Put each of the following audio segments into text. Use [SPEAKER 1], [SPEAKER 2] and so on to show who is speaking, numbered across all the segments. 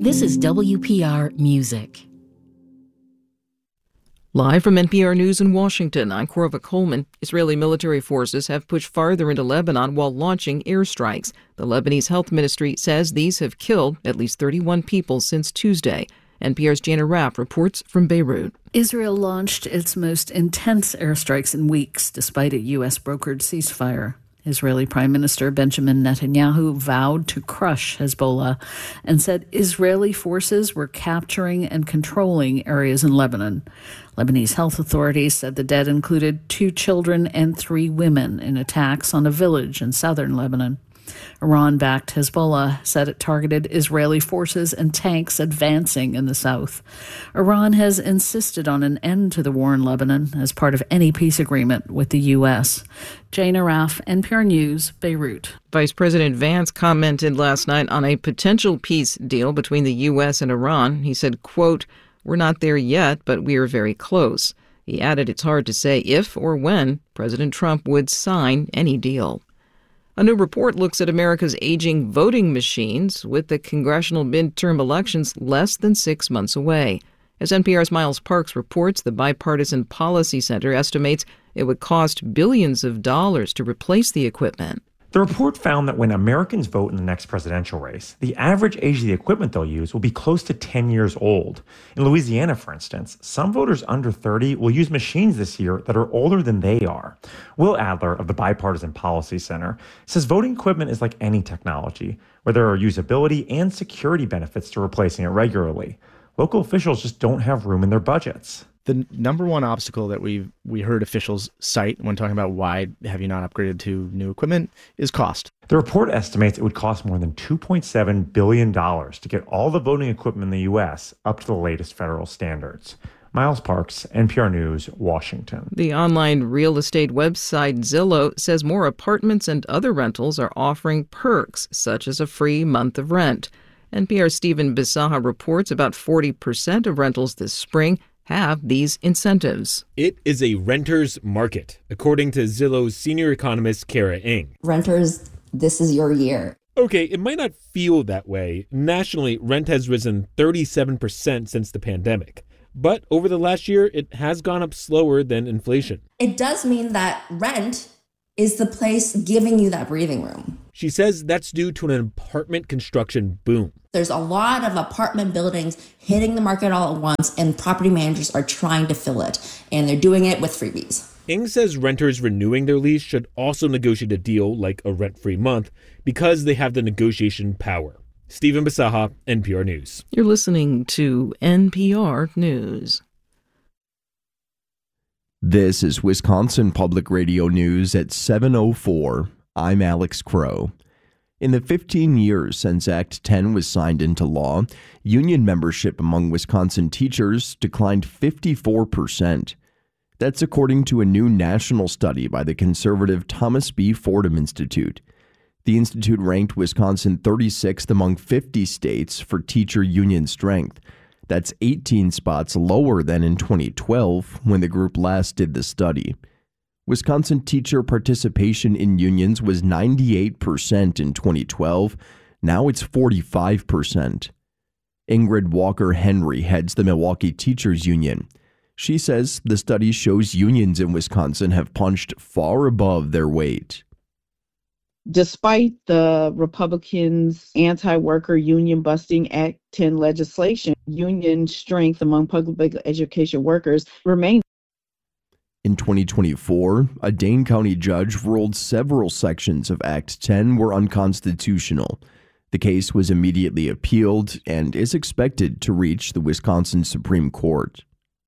[SPEAKER 1] This is WPR Music.
[SPEAKER 2] Live from NPR News in Washington, I'm Korva Coleman. Israeli military forces have pushed farther into Lebanon while launching airstrikes. The Lebanese Health Ministry says these have killed at least 31 people since Tuesday. NPR's Jana Raff reports from Beirut.
[SPEAKER 3] Israel launched its most intense airstrikes in weeks, despite a U.S.-brokered ceasefire. Israeli Prime Minister Benjamin Netanyahu vowed to crush Hezbollah and said Israeli forces were capturing and controlling areas in Lebanon. Lebanese health authorities said the dead included 2 children and 3 women in attacks on a village in southern Lebanon. Iran-backed Hezbollah said it targeted Israeli forces and tanks advancing in the south. Iran has insisted on an end to the war in Lebanon as part of any peace agreement with the U.S. Jana Raff, NPR News, Beirut.
[SPEAKER 2] Vice President Vance commented last night on a potential peace deal between the U.S. and Iran. He said, quote, "We're not there yet, but we are very close." He added it's hard to say if or when President Trump would sign any deal. A new report looks at America's aging voting machines with the congressional midterm elections less than 6 months away. As NPR's Miles Parks reports, the Bipartisan Policy Center estimates it would cost billions of dollars to replace the equipment.
[SPEAKER 4] The report found that when Americans vote in the next presidential race, the average age of the equipment they'll use will be close to 10 years old. In Louisiana, for instance, some voters under 30 will use machines this year that are older than they are. Will Adler of the Bipartisan Policy Center says voting equipment is like any technology, where there are usability and security benefits to replacing it regularly. Local officials just don't have room in their budgets.
[SPEAKER 5] The number one obstacle that we heard officials cite when talking about why have you not upgraded to new equipment is cost.
[SPEAKER 4] The report estimates it would cost more than $2.7 billion to get all the voting equipment in the U.S. up to the latest federal standards. Miles Parks, NPR News, Washington.
[SPEAKER 2] The online real estate website Zillow says more apartments and other rentals are offering perks, such as a free month of rent. NPR's Stephen Bisaha reports about 40% of rentals this spring have these incentives.
[SPEAKER 6] It is a renter's market, according to Zillow's senior economist, Kara Ng.
[SPEAKER 7] Renters, this is your year.
[SPEAKER 6] Okay, it might not feel that way. Nationally, rent has risen 37% since the pandemic. But over the last year, it has gone up slower than inflation.
[SPEAKER 7] It does mean that rent is the place giving you that breathing room.
[SPEAKER 6] She says that's due to an apartment construction boom.
[SPEAKER 7] There's a lot of apartment buildings hitting the market all at once, and property managers are trying to fill it, and they're doing it with freebies.
[SPEAKER 6] Ng says renters renewing their lease should also negotiate a deal like a rent-free month because they have the negotiation power. Stephen Bisaha, NPR News.
[SPEAKER 2] You're listening to NPR News.
[SPEAKER 8] This is Wisconsin Public Radio News at 7:04. I'm Alex Crow. In the 15 years since Act 10 was signed into law, union membership among Wisconsin teachers declined 54%. That's according to a new national study by the conservative Thomas B. Fordham Institute. The institute ranked Wisconsin 36th among 50 states for teacher union strength. That's 18 spots lower than in 2012 when the group last did the study. Wisconsin teacher participation in unions was 98% in 2012. Now it's 45%. Ingrid Walker Henry heads the Milwaukee Teachers Union. She says the study shows unions in Wisconsin have punched far above their weight.
[SPEAKER 9] Despite the Republicans' anti-worker union busting Act 10 legislation, union strength among public education workers remains.
[SPEAKER 8] In 2024, a Dane County judge ruled several sections of Act 10 were unconstitutional. The case was immediately appealed and is expected to reach the Wisconsin Supreme Court.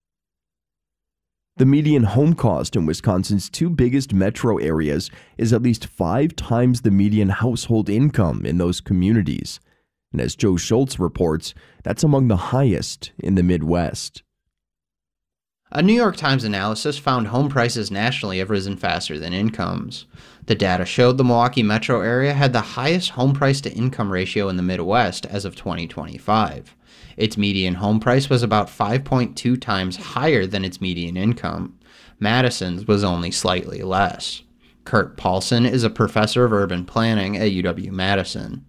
[SPEAKER 8] The median home cost in Wisconsin's 2 biggest metro areas is at least 5 times the median household income in those communities. And as Joe Schultz reports, that's among the highest in the Midwest.
[SPEAKER 10] A New York Times analysis found home prices nationally have risen faster than incomes. The data showed the Milwaukee metro area had the highest home price to income ratio in the Midwest as of 2025. Its median home price was about 5.2 times higher than its median income. Madison's was only slightly less. Kurt Paulson is a professor of urban planning at UW-Madison.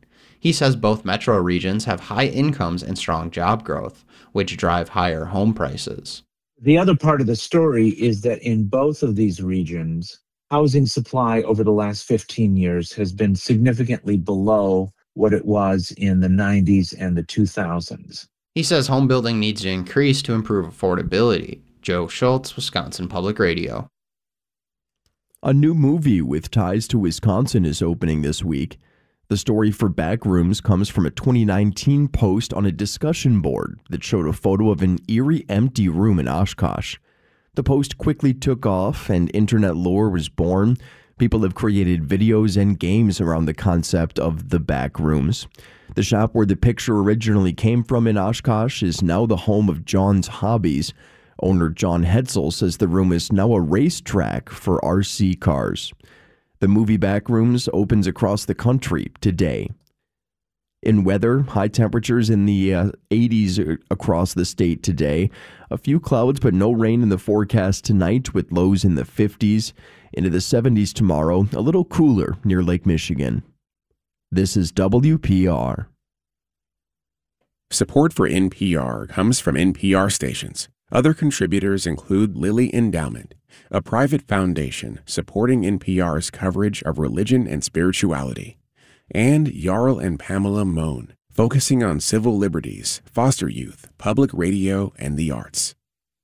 [SPEAKER 10] He says both metro regions have high incomes and strong job growth, which drive higher home prices.
[SPEAKER 11] The other part of the story is that in both of these regions, housing supply over the last 15 years has been significantly below what it was in the 90s and the 2000s.
[SPEAKER 10] He says home building needs to increase to improve affordability. Joe Schultz, Wisconsin Public Radio.
[SPEAKER 8] A new movie with ties to Wisconsin is opening this week. The story for Backrooms comes from a 2019 post on a discussion board that showed a photo of an eerie empty room in Oshkosh. The post quickly took off and internet lore was born. People have created videos and games around the concept of the Backrooms. The shop where the picture originally came from in Oshkosh is now the home of John's Hobbies. Owner John Hetzel says the room is now a racetrack for RC cars. The movie Backrooms opens across the country today. In weather, high temperatures in the 80s across the state today. A few clouds, but no rain in the forecast tonight, with lows in the 50s. Into the 70s tomorrow, a little cooler near Lake Michigan. This is WPR.
[SPEAKER 12] Support for NPR comes from NPR stations. Other contributors include Lilly Endowment, a private foundation supporting NPR's coverage of religion and spirituality, and Jarl and Pamela Mohn, focusing on civil liberties, foster youth, public radio, and the arts.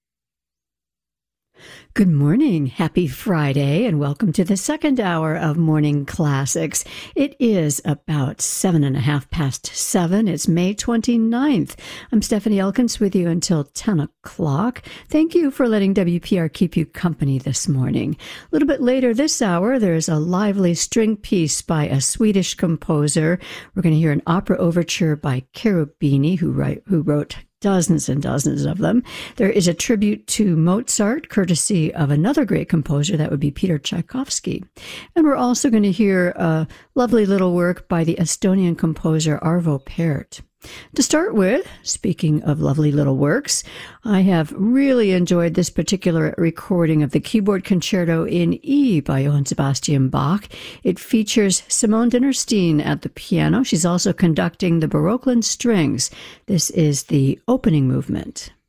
[SPEAKER 13] Good morning. Happy Friday, and welcome to the second hour of Morning Classics. It is about 7:30 It's May 29th. I'm Stephanie Elkins with you until 10 o'clock. Thank you for letting WPR keep you company this morning. A little bit later this hour, there's a lively string piece by a Swedish composer. We're going to hear an opera overture by Cherubini, who wrote dozens and dozens of them. There is a tribute to Mozart, courtesy of another great composer, that would be Peter Tchaikovsky. And we're also going to hear a lovely little work by the Estonian composer Arvo Pärt. To start with, speaking of lovely little works, I have really enjoyed this particular recording of the Keyboard Concerto in E by Johann Sebastian Bach. It features Simone Dinnerstein at the piano. She's also conducting the Baroqueland strings. This is the opening movement.